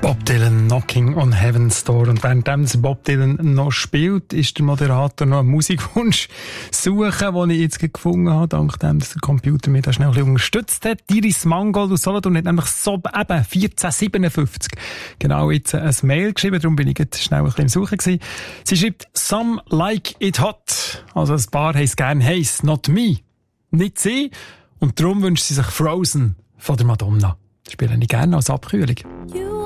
Bob Dylan, Knocking on Heaven's Door. Und während Bob Dylan noch spielt, ist der Moderator noch einen Musikwunsch suchen, den ich jetzt gefunden habe, dank dem, dass der Computer mir da schnell ein bisschen unterstützt hat. Iris Mangold aus Solothurn hat nämlich so eben 1457 genau jetzt ein Mail geschrieben, darum bin ich jetzt schnell ein bisschen im Suchen gewesen. Sie schreibt, some like it hot. Also ein paar heisst gern heiß, not me. Nicht sie. Und darum wünscht sie sich Frozen von der Madonna. Das spiele ich gerne als Abkühlung.